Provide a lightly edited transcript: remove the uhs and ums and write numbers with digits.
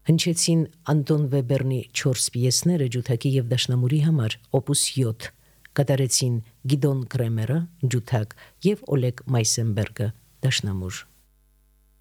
Հնչեցին Անտոն Վեբերնի 4 պիեսները ջութակի եւ դաշնամուրի համար, օպուս 7, կատարեցին Գիդոն Կրեմերը ջութակ եւ Օլեգ Մայսենբերգը դաշնամուր։